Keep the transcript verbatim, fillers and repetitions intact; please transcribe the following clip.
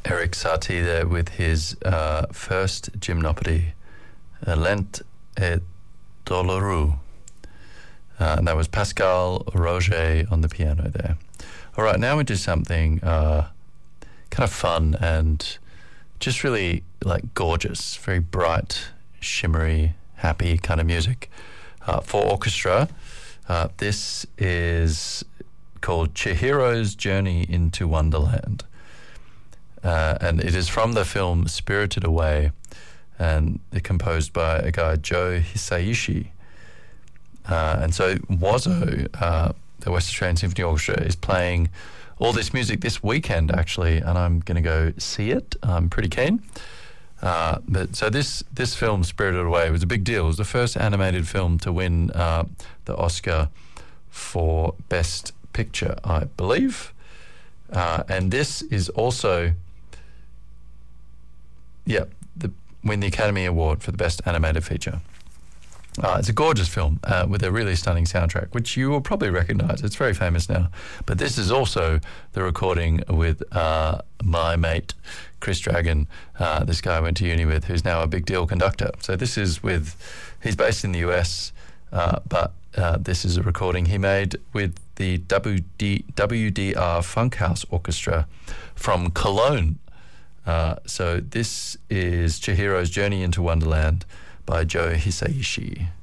Eric Satie there with his uh, first gymnopody, uh, Lent et Doloreux. Uh, and that was Pascal Roger on the piano there. All right, now we do something uh, kind of fun and just really like gorgeous, very bright, shimmery, happy kind of music uh, for orchestra. Uh, this is called Chihiro's Journey into Wonderland. Uh, and it is from the film Spirited Away, and it's composed by a guy, Joe Hisaishi. Uh, and so WASO, uh, the West Australian Symphony Orchestra, is playing all this music this weekend, actually, and I'm going to go see it. I'm pretty keen. Uh, but so this this film, Spirited Away, was a big deal. It was the first animated film to win uh, the Oscar for Best Picture, I believe. Uh, and this is also, yeah, the win the Academy Award for the Best Animated Feature. Uh, it's a gorgeous film uh, with a really stunning soundtrack, which you will probably recognise. It's very famous now. But this is also the recording with uh, my mate, Chris Dragon, uh, this guy I went to uni with, who's now a big deal conductor. So this is with, he's based in the U S, uh, but uh, this is a recording he made with the W D, W D R Funkhouse Orchestra from Cologne. Uh, so this is Chihiro's Journey into Wonderland by Joe Hisaishi.